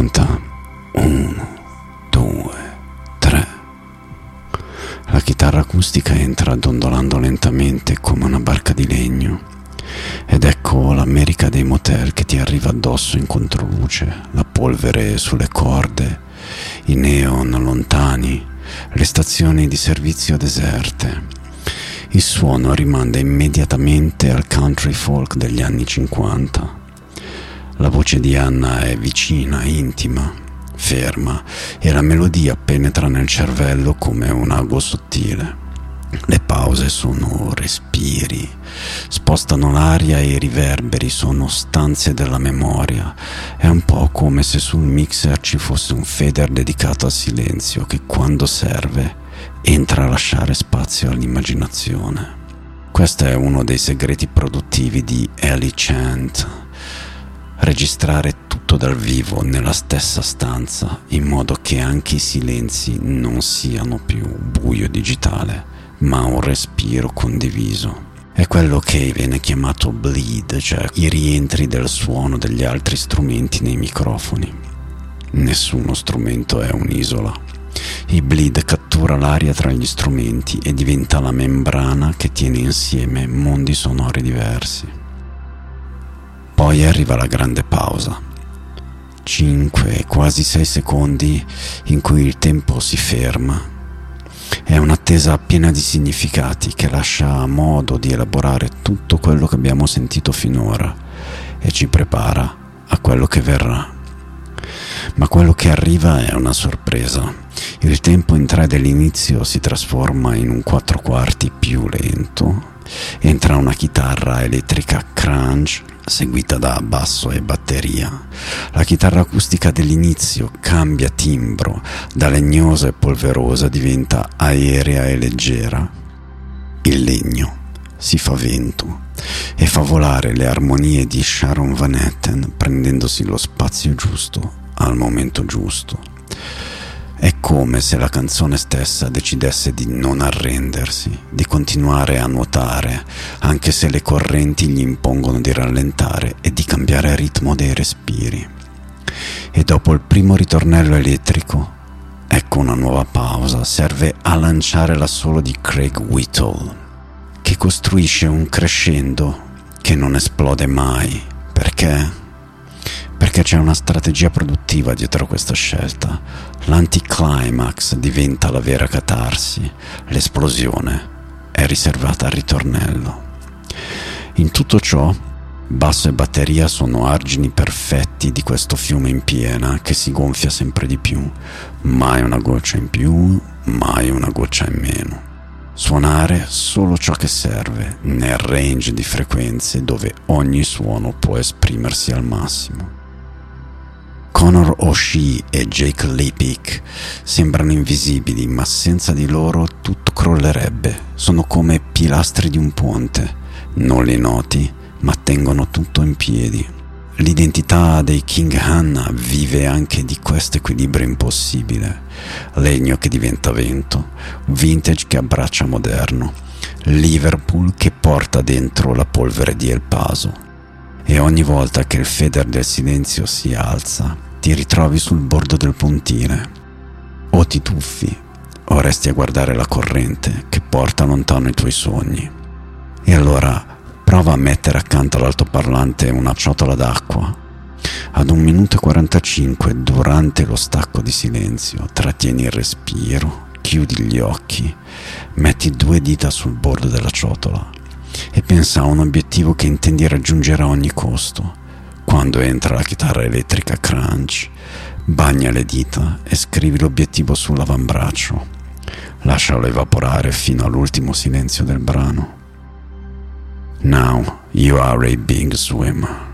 Conta 1, 2, 3. La chitarra acustica entra dondolando lentamente come una barca di legno. Ed ecco l'America dei motel che ti arriva addosso in controluce, la polvere sulle corde, i neon lontani, le stazioni di servizio deserte. Il suono rimanda immediatamente al country folk degli anni 50. La voce di Anna è vicina, intima, ferma, e la melodia penetra nel cervello come un ago sottile. Le pause sono respiri, spostano l'aria e i riverberi sono stanze della memoria. È un po' come se sul mixer ci fosse un fader dedicato al silenzio che, quando serve, entra a lasciare spazio all'immaginazione. Questo è uno dei segreti produttivi di Ellie Chant: registrare tutto dal vivo nella stessa stanza, in modo che anche i silenzi non siano più buio digitale, ma un respiro condiviso. È quello che viene chiamato bleed, cioè i rientri del suono degli altri strumenti nei microfoni. Nessuno strumento è un'isola. Il bleed cattura l'aria tra gli strumenti e diventa la membrana che tiene insieme mondi sonori diversi. Poi arriva la grande pausa. 5, quasi 6 secondi in cui il tempo si ferma. È un'attesa piena di significati che lascia modo di elaborare tutto quello che abbiamo sentito finora e ci prepara a quello che verrà. Ma quello che arriva è una sorpresa. Il tempo in 3 dell'inizio si trasforma in un 4/4 più lento. Entra una chitarra elettrica crunch seguita da basso e batteria. La chitarra acustica dell'inizio cambia timbro, da legnosa e polverosa diventa aerea e leggera. Il legno si fa vento e fa volare le armonie di Sharon Van Etten, prendendosi lo spazio giusto al momento giusto. È come se la canzone stessa decidesse di non arrendersi, di continuare a nuotare, anche se le correnti gli impongono di rallentare e di cambiare ritmo dei respiri. E dopo il primo ritornello elettrico, ecco una nuova pausa. Serve a lanciare l'assolo di Craig Whittle, che costruisce un crescendo che non esplode mai. Perché? Perché c'è una strategia produttiva dietro questa scelta. L'anticlimax diventa la vera catarsi, l'esplosione è riservata al ritornello. In tutto ciò, basso e batteria sono argini perfetti di questo fiume in piena che si gonfia sempre di più. Mai una goccia in più, mai una goccia in meno. Suonare solo ciò che serve, nel range di frequenze dove ogni suono può esprimersi al massimo. Conor O'Shea e Jake Lepic sembrano invisibili, ma senza di loro tutto crollerebbe. Sono come pilastri di un ponte. Non li noti, ma tengono tutto in piedi. L'identità dei King Hannah vive anche di questo equilibrio impossibile. Legno che diventa vento, vintage che abbraccia moderno, Liverpool che porta dentro la polvere di El Paso. E ogni volta che il fader del silenzio si alza, ti ritrovi sul bordo del pontile. O ti tuffi, o resti a guardare la corrente che porta lontano i tuoi sogni. E allora prova a mettere accanto all'altoparlante una ciotola d'acqua. Ad 1 minuto e 45, durante lo stacco di silenzio, trattieni il respiro, chiudi gli occhi, metti 2 dita sul bordo della ciotola e pensa a un obiettivo che intendi raggiungere a ogni costo. Quando entra la chitarra elettrica crunch, bagna le dita e scrivi l'obiettivo sull'avambraccio. Lascialo evaporare fino all'ultimo silenzio del brano. Now you are a big swimmer.